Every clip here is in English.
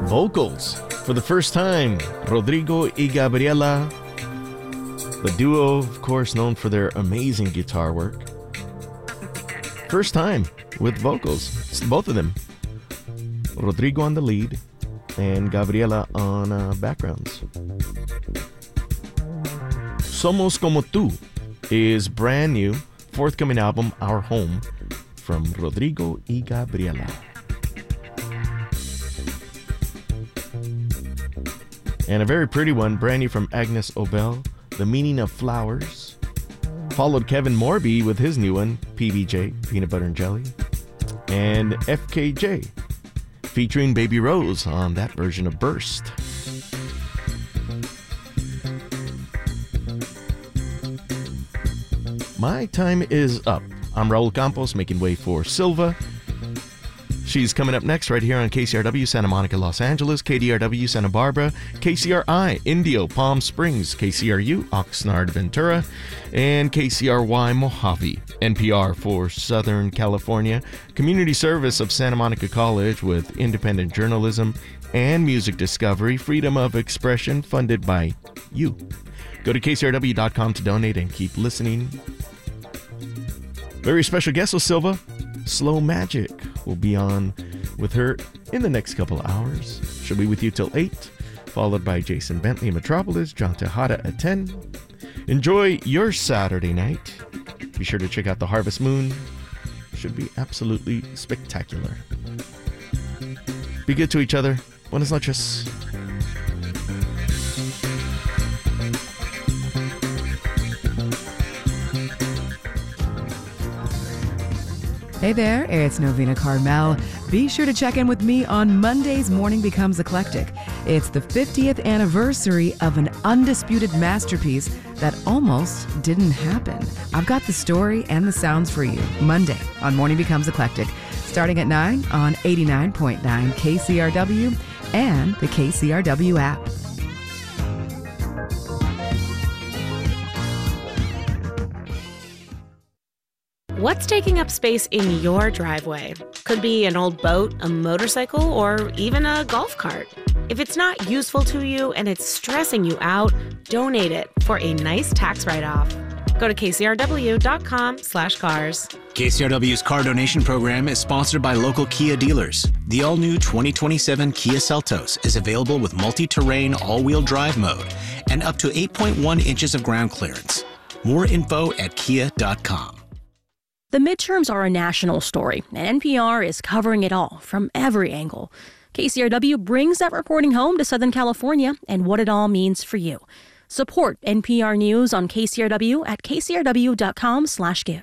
vocals. For the first time, Rodrigo y Gabriela, the duo, of course, known for their amazing guitar work. First time with vocals. It's both of them. Rodrigo on the lead and Gabriela on backgrounds. Somos Como Tú is brand new, forthcoming album, Our Home, from Rodrigo y Gabriela. And a very pretty one, brand new from Agnes Obel, The Meaning of Flowers. Followed Kevin Morby with his new one, PBJ, Peanut Butter and Jelly. And FKJ, featuring Baby Rose on that version of Burst. My time is up. I'm Raul Campos, making way for Silva. She's coming up next right here on KCRW Santa Monica, Los Angeles, KDRW Santa Barbara, KCRI Indio, Palm Springs, KCRU Oxnard, Ventura, and KCRY Mojave. NPR for Southern California, community service of Santa Monica College with independent journalism and music discovery, freedom of expression funded by you. Go to KCRW.com to donate and keep listening. Very special guest with Silva, Slow Magic, will be on with her in the next couple of hours. She'll be with you till 8, followed by Jason Bentley in Metropolis, John Tejada at 10. Enjoy your Saturday night. Be sure to check out the Harvest Moon. Should be absolutely spectacular. Be good to each other. Buenas noches. Hey there, it's Novena Carmel. Be sure to check in with me on Mondays Morning Becomes Eclectic. It's the 50th anniversary of an undisputed masterpiece that almost didn't happen. I've got the story and the sounds for you Monday on Morning Becomes Eclectic, starting at 9 on 89.9 KCRW and the KCRW app. What's taking up space in your driveway? Could be an old boat, a motorcycle, or even a golf cart. If it's not useful to you and it's stressing you out, donate it for a nice tax write-off. Go to kcrw.com/cars. KCRW's car donation program is sponsored by local Kia dealers. The all-new 2027 Kia Seltos is available with multi-terrain all-wheel drive mode and up to 8.1 inches of ground clearance. More info at kia.com. The midterms are a national story, and NPR is covering it all from every angle. KCRW brings that reporting home to Southern California and what it all means for you. Support NPR News on KCRW at kcrw.com/give.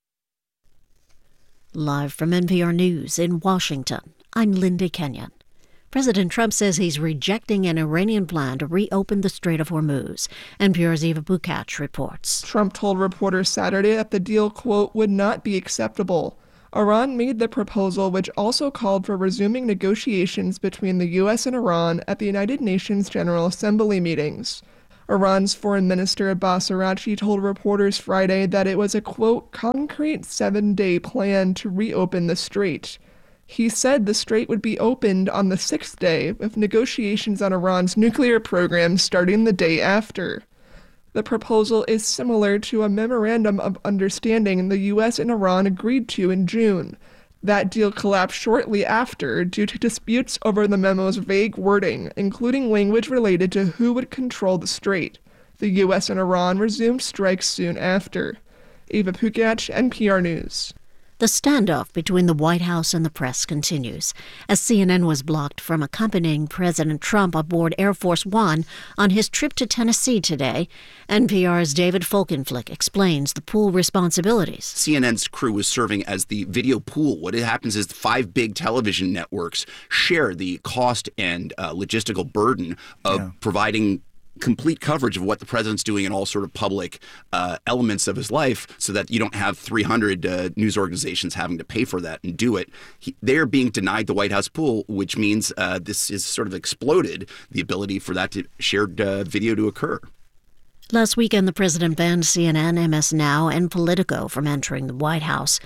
Live from NPR News in Washington, I'm Linda Kenyon. President Trump says he's rejecting an Iranian plan to reopen the Strait of Hormuz. NPR's Eva Bukach reports. Trump told reporters Saturday that the deal, quote, would not be acceptable. Iran made the proposal, which also called for resuming negotiations between the U.S. and Iran at the United Nations General Assembly meetings. Iran's Foreign Minister Abbas Araghchi told reporters Friday that it was a, quote, concrete 7-day plan to reopen the strait. He said the strait would be opened on the 6th day, with negotiations on Iran's nuclear program starting the day after. The proposal is similar to a memorandum of understanding the U.S. and Iran agreed to in June. That deal collapsed shortly after due to disputes over the memo's vague wording, including language related to who would control the strait. The U.S. and Iran resumed strikes soon after. Eva Pukach, NPR News. The standoff between the White House and the press continues, as CNN was blocked from accompanying President Trump aboard Air Force One on his trip to Tennessee today. NPR's David Folkenflik explains the pool responsibilities. CNN's crew was serving as the video pool. What happens is the 5 big television networks share the cost and logistical burden of providing complete coverage of what the president's doing in all sort of public elements of his life, so that you don't have 300 news organizations having to pay for that and do it. They're being denied the White House pool, which means this is sort of exploded the ability for that shared video to occur. Last weekend, the president banned CNN, MS Now, and Politico from entering the White House.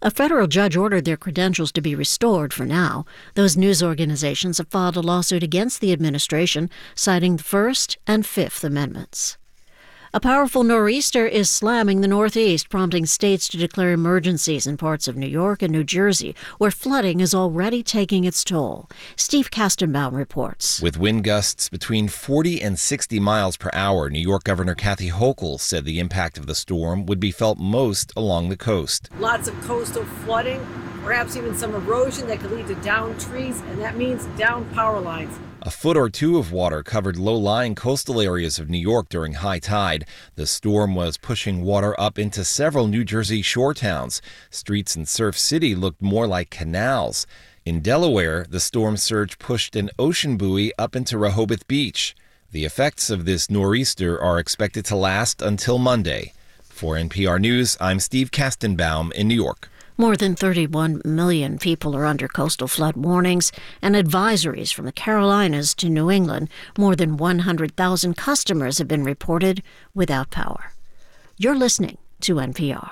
A federal judge ordered their credentials to be restored for now. Those news organizations have filed a lawsuit against the administration, citing the First and Fifth Amendments. A powerful nor'easter is slamming the Northeast, prompting states to declare emergencies in parts of New York and New Jersey, where flooding is already taking its toll. Steve Kastenbaum reports. With wind gusts between 40 and 60 miles per hour, New York Governor Kathy Hochul said the impact of the storm would be felt most along the coast. Lots of coastal flooding, perhaps even some erosion that could lead to downed trees, and that means down power lines. A foot or two of water covered low-lying coastal areas of New York during high tide. The storm was pushing water up into several New Jersey shore towns. Streets in Surf City looked more like canals. In Delaware, the storm surge pushed an ocean buoy up into Rehoboth Beach. The effects of this nor'easter are expected to last until Monday. For NPR News, I'm Steve Kastenbaum in New York. More than 31 million people are under coastal flood warnings and advisories from the Carolinas to New England. More than 100,000 customers have been reported without power. You're listening to NPR.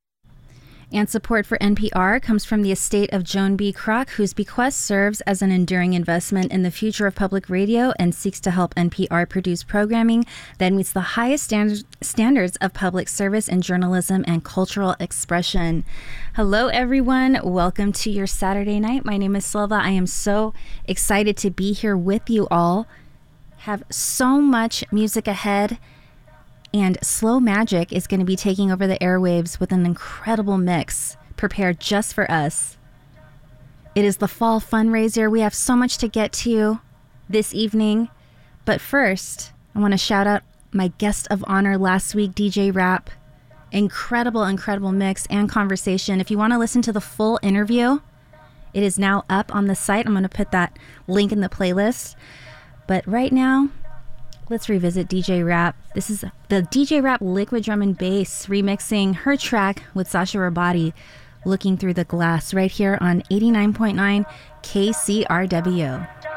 And support for NPR comes from the estate of Joan B. Kroc, whose bequest serves as an enduring investment in the future of public radio and seeks to help NPR produce programming that meets the highest standards of public service and journalism and cultural expression. Hello, everyone. Welcome to your Saturday night. My name is Silva. I am so excited to be here with you all. Have so much music ahead. And Slow Magic is going to be taking over the airwaves with an incredible mix prepared just for us. It is the fall fundraiser. We have so much to get to this evening. But first, I want to shout out my guest of honor last week, DJ Rap. Incredible, incredible mix and conversation. If you want to listen to the full interview, it is now up on the site. I'm going to put that link in the playlist. But right now, let's revisit DJ Rap. This is the DJ Rap Liquid Drum and Bass remixing her track with Sasha Rabati, Looking Through the Glass, right here on 89.9 KCRW.